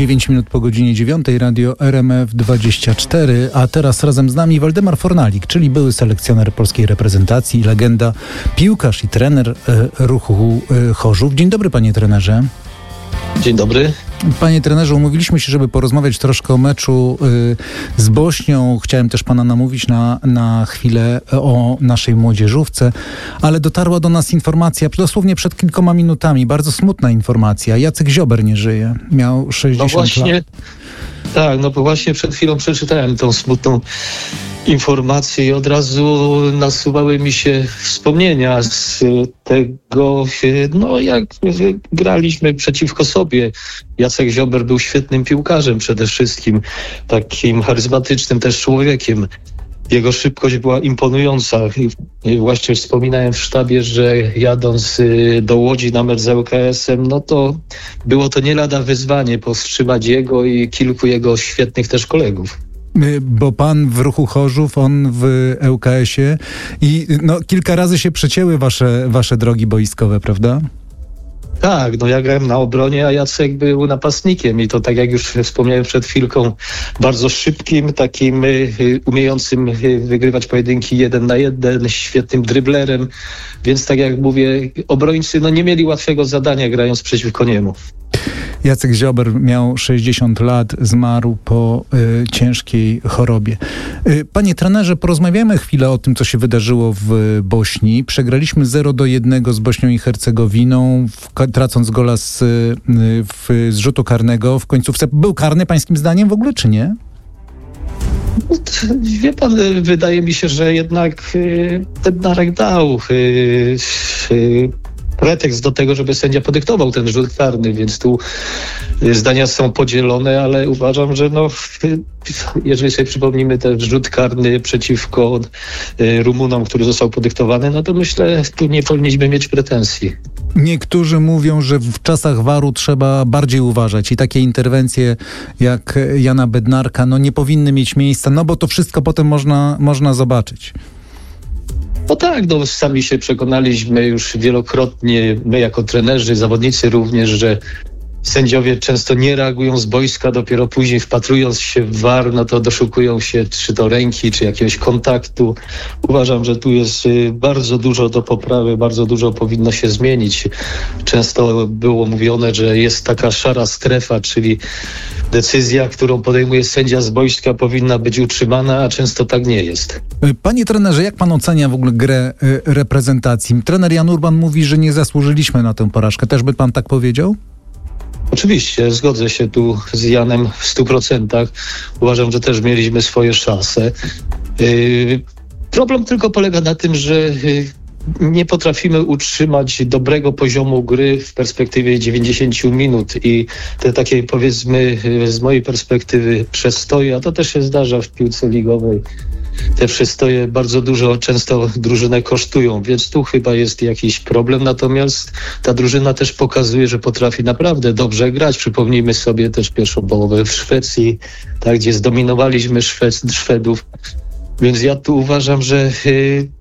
9 minut po godzinie 9, radio RMF24, a teraz razem z nami Waldemar Fornalik, czyli były selekcjoner polskiej reprezentacji, legenda, piłkarz i trener Ruchu Chorzów. Dzień dobry, panie trenerze. Dzień dobry. Panie trenerze, umówiliśmy się, żeby porozmawiać troszkę o meczu z Bośnią. Chciałem też pana namówić na chwilę o naszej młodzieżówce, ale dotarła do nas informacja dosłownie przed kilkoma minutami, bardzo smutna informacja. Jacek Ziober nie żyje. Miał 60 lat. Tak, bo właśnie przed chwilą przeczytałem tą smutną informacje i od razu nasuwały mi się wspomnienia z tego, jak graliśmy przeciwko sobie. Jacek Ziober był świetnym piłkarzem przede wszystkim, takim charyzmatycznym też człowiekiem. Jego szybkość była imponująca. Właśnie wspominałem w sztabie, że jadąc do Łodzi na mecz z ŁKS-em, to było to nie lada wyzwanie powstrzymać jego i kilku jego świetnych też kolegów. Bo pan w Ruchu Chorzów, on w ŁKS-ie i kilka razy się przecięły wasze drogi boiskowe, prawda? Tak, ja grałem na obronie, a Jacek był napastnikiem i to, tak jak już wspomniałem przed chwilką, bardzo szybkim, takim umiejącym wygrywać pojedynki 1 na 1, świetnym dryblerem, więc tak jak mówię, obrońcy nie mieli łatwego zadania grając przeciwko niemu. Jacek Ziober miał 60 lat, zmarł po ciężkiej chorobie. Panie trenerze, porozmawiamy chwilę o tym, co się wydarzyło w Bośni. Przegraliśmy 0-1 z Bośnią i Hercegowiną, tracąc gola z rzutu karnego w końcówce. Był karny pańskim zdaniem w ogóle, czy nie? Wie pan, wydaje mi się, że jednak ten Darek dał pretekst do tego, żeby sędzia podyktował ten rzut karny, więc tu zdania są podzielone, ale uważam, że jeżeli sobie przypomnimy ten rzut karny przeciwko Rumunom, który został podyktowany, to myślę, tu nie powinniśmy mieć pretensji. Niektórzy mówią, że w czasach VAR-u trzeba bardziej uważać i takie interwencje jak Jana Bednarka nie powinny mieć miejsca, bo to wszystko potem można zobaczyć. Tak, sami się przekonaliśmy już wielokrotnie, my jako trenerzy, zawodnicy również, że sędziowie często nie reagują z boiska, dopiero później wpatrując się w VAR, to doszukują się czy to ręki, czy jakiegoś kontaktu. Uważam, że tu jest bardzo dużo do poprawy, bardzo dużo powinno się zmienić. Często było mówione, że jest taka szara strefa, czyli decyzja, którą podejmuje sędzia z boiska, powinna być utrzymana, a często tak nie jest. Panie trenerze, jak pan ocenia w ogóle grę reprezentacji? Trener Jan Urban mówi, że nie zasłużyliśmy na tę porażkę. Też by pan tak powiedział? Oczywiście, zgodzę się tu z Janem w 100%. Uważam, że też mieliśmy swoje szanse. Problem tylko polega na tym, że nie potrafimy utrzymać dobrego poziomu gry w perspektywie 90 minut i te takie, powiedzmy, z mojej perspektywy przestoje, a to też się zdarza w piłce ligowej. Te przystoje bardzo dużo, często drużynę kosztują, więc tu chyba jest jakiś problem. Natomiast ta drużyna też pokazuje, że potrafi naprawdę dobrze grać. Przypomnijmy sobie też pierwszą połowę w Szwecji, gdzie zdominowaliśmy Szwedów. Więc ja tu uważam, że